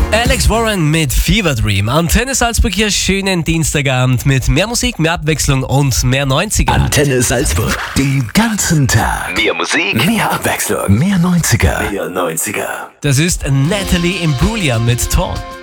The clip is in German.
Alex Warren mit Fever Dream. Antenne Salzburg hier, schönen Dienstagabend mit mehr Musik, mehr Abwechslung und mehr 90er. Antenne Salzburg, den ganzen Tag. Mehr Musik, mehr Abwechslung, mehr 90er. Mehr 90er. Das ist Natalie Imbruglia mit Torn.